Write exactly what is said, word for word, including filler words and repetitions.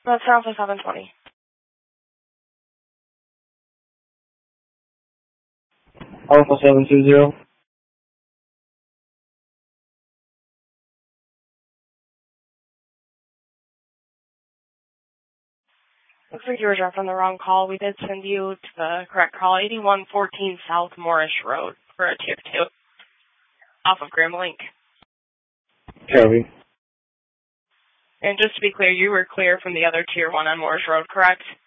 That's Alpha seven twenty. Alpha seven two zero. Looks like you were dropped on the wrong call. We did send you to the correct call, eighty-one fourteen South Morris Road for a tier two off of Graham Link. Copy. And just to be clear, you were clear from the other tier one on Morris Road, correct?